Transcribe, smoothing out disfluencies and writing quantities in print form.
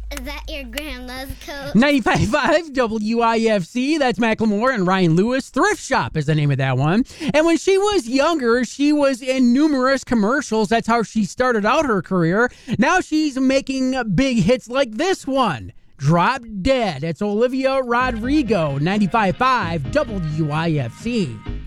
Is that your grandma's coat? 95.5 WIFC, that's Macklemore and Ryan Lewis. Thrift Shop is the name of that one. And when she was younger, she was in numerous commercials. That's how she started out her career. Now she's making big hits like this one, Drop Dead. It's Olivia Rodrigo, 95.5 WIFC.